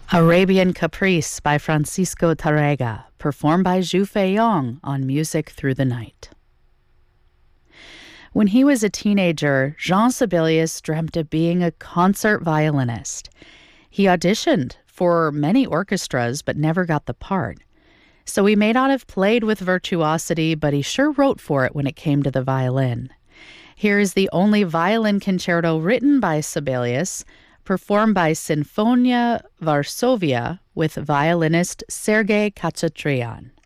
Arabian Caprice by Francisco Tárrega, performed by Zhu Feiyong on Music Through the Night. When he was a teenager, Jean Sibelius dreamt of being a concert violinist. He auditioned for many orchestras but never got the part. So he may not have played with virtuosity, but he sure wrote for it when it came to the violin. Here is the only violin concerto written by Sibelius, performed by Sinfonia Varsovia with violinist Sergei Khachatryan.